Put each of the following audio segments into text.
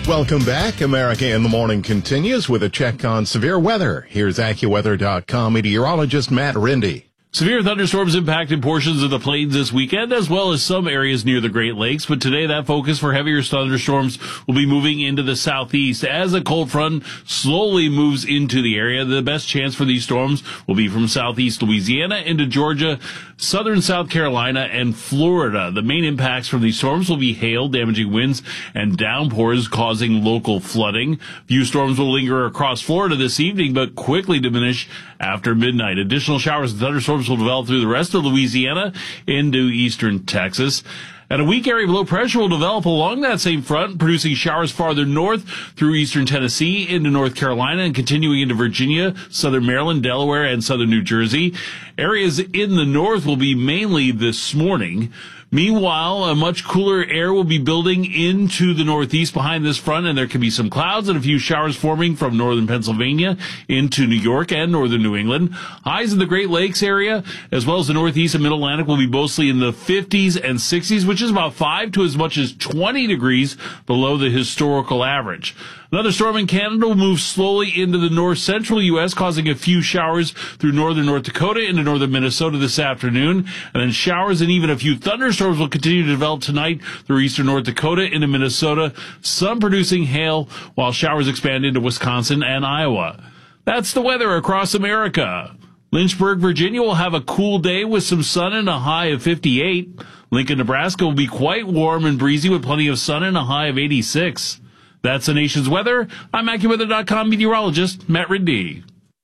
Welcome back. America in the Morning continues with a check on severe weather. Here's AccuWeather.com meteorologist Matt Rindy. Severe thunderstorms impacted portions of the plains this weekend, as well as some areas near the Great Lakes. But today, that focus for heavier thunderstorms will be moving into the southeast. As a cold front slowly moves into the area, the best chance for these storms will be from southeast Louisiana into Georgia, southern South Carolina, and Florida. The main impacts from these storms will be hail, damaging winds, and downpours causing local flooding. Few storms will linger across Florida this evening, but quickly diminish after midnight. Additional showers and thunderstorms will develop through the rest of Louisiana into eastern Texas. And a weak area of low pressure will develop along that same front, producing showers farther north through eastern Tennessee into North Carolina and continuing into Virginia, southern Maryland, Delaware, and southern New Jersey. Areas in the north will be mainly this morning. Meanwhile, a much cooler air will be building into the northeast behind this front, and there can be some clouds and a few showers forming from northern Pennsylvania into New York and northern New England. Highs in the Great Lakes area, as well as the northeast and mid-Atlantic, will be mostly in the 50s and 60s, which is about 5 to as much as 20 degrees below the historical average. Another storm in Canada will move slowly into the north-central U.S., causing a few showers through northern North Dakota into northern Minnesota this afternoon. And then showers and even a few thunderstorms will continue to develop tonight through eastern North Dakota into Minnesota, some producing hail, while showers expand into Wisconsin and Iowa. That's the weather across America. Lynchburg, Virginia will have a cool day with some sun and a high of 58. Lincoln, Nebraska will be quite warm and breezy with plenty of sun and a high of 86. That's the nation's weather. I'm AccuWeather.com meteorologist Matt Rindy.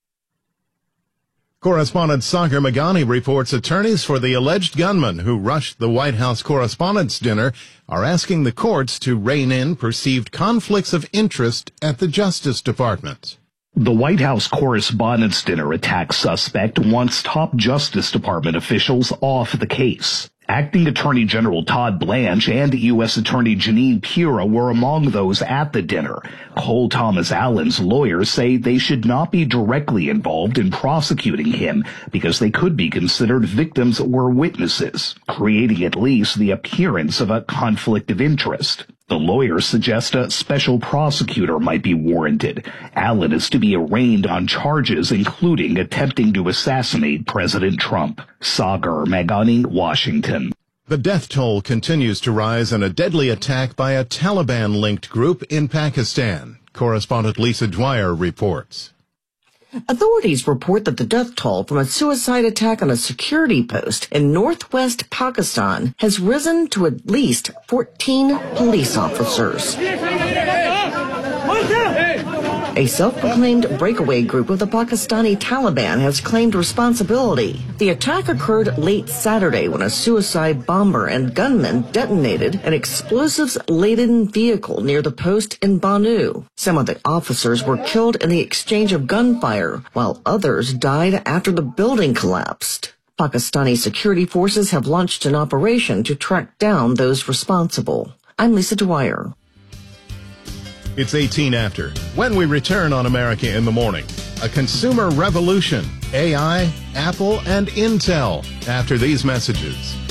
Correspondent Sagar Meghani reports attorneys for the alleged gunman who rushed the White House Correspondents' Dinner are asking the courts to rein in perceived conflicts of interest at the Justice Department. The White House Correspondents' Dinner attack suspect wants top Justice Department officials off the case. Acting Attorney General Todd Blanche and U.S. Attorney Jeanine Pirro were among those at the dinner. Cole Thomas Allen's lawyers say they should not be directly involved in prosecuting him because they could be considered victims or witnesses, creating at least the appearance of a conflict of interest. The lawyers suggest a special prosecutor might be warranted. Allen is to be arraigned on charges including attempting to assassinate President Trump. Sagar Meghani, Washington. The death toll continues to rise in a deadly attack by a Taliban-linked group in Pakistan. Correspondent Lisa Dwyer reports. Authorities report that the death toll from a suicide attack on a security post in northwest Pakistan has risen to at least 14 police officers. A self-proclaimed breakaway group of the Pakistani Taliban has claimed responsibility. The attack occurred late Saturday when a suicide bomber and gunman detonated an explosives-laden vehicle near the post in Banu. Some of the officers were killed in the exchange of gunfire, while others died after the building collapsed. Pakistani security forces have launched an operation to track down those responsible. I'm Lisa Dwyer. It's 18 after. When we return on America in the Morning, a consumer revolution, AI, Apple, and Intel after these messages.